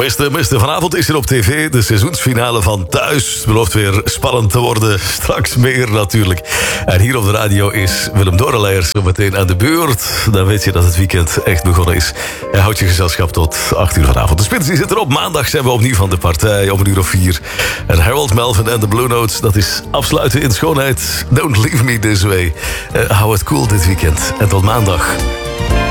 Mister, vanavond is er op tv de seizoensfinale van Thuis. Het belooft weer spannend te worden. Straks meer natuurlijk. En hier op de radio is Willem Doreleyer zo meteen aan de beurt. Dan weet je dat het weekend echt begonnen is. Hij houdt je gezelschap tot 8 uur vanavond. De Spits die zit erop. Maandag zijn we opnieuw van de partij om 1:04. En Harold Melvin en de Blue Notes, dat is afsluiten in schoonheid. Don't leave me this way. Hou het cool dit weekend. En tot maandag.